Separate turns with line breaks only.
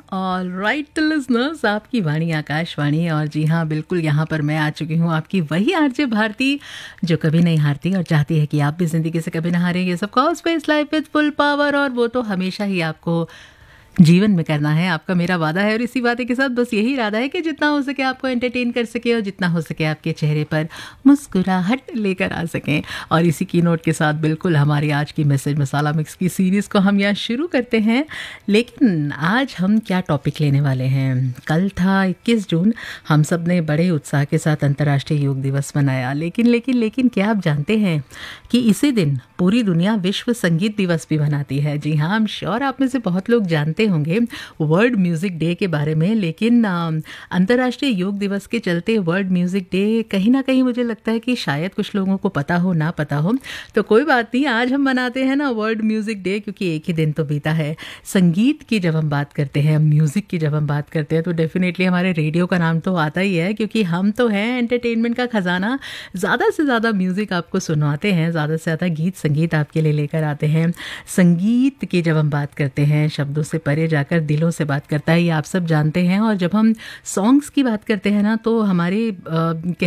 All right तो listeners, आपकी वाणी आकाशवाणी। और जी हाँ, बिल्कुल यहाँ पर मैं आ चुकी हूँ, आपकी वही आरजे भारती जो कभी नहीं हारती और चाहती है कि आप भी ज़िंदगी से कभी ना हारें। ये सब cause space life with full power, और वो तो हमेशा ही आपको जीवन में करना है, आपका मेरा वादा है। और इसी वादे के साथ बस यही इरादा है कि जितना हो सके आपको एंटरटेन कर सके और जितना हो सके आपके चेहरे पर मुस्कुराहट लेकर आ सकें। और इसी की नोट के साथ बिल्कुल हमारी आज की मैसेज मसाला मिक्स की सीरीज़ को हम यहाँ शुरू करते हैं। लेकिन आज हम क्या टॉपिक लेने वाले हैं? कल था 21 जून, हम सब ने बड़े उत्साह के साथ अंतर्राष्ट्रीय योग दिवस मनाया। लेकिन क्या आप जानते हैं कि इसी दिन पूरी दुनिया विश्व संगीत दिवस भी मनाती है? जी हाँ, आई एम श्योर आप में से बहुत लोग जानते होंगे वर्ल्ड म्यूज़िक डे के बारे में। लेकिन अंतर्राष्ट्रीय योग दिवस के चलते वर्ल्ड म्यूज़िक डे कहीं ना कहीं मुझे लगता है कि शायद कुछ लोगों को पता हो ना पता हो, तो कोई बात नहीं, आज हम मनाते हैं ना वर्ल्ड म्यूज़िक डे, क्योंकि एक ही दिन तो बीता है। संगीत की जब हम बात करते हैं, म्यूज़िक की जब हम बात करते हैं, तो डेफिनेटली हमारे रेडियो का नाम तो आता ही है, क्योंकि हम तो हैं एंटरटेनमेंट का ख़जाना। ज़्यादा से ज़्यादा म्यूज़िक आपको सुनवाते हैं, ज़्यादा से ज़्यादा गीत संगीत आपके लिए लेकर आते हैं। संगीत की जब हम बात करते हैं, शब्दों से परे जाकर दिलों से बात करता है, ये आप सब जानते हैं। और जब हम सॉन्ग्स की बात करते हैं ना, तो हमारे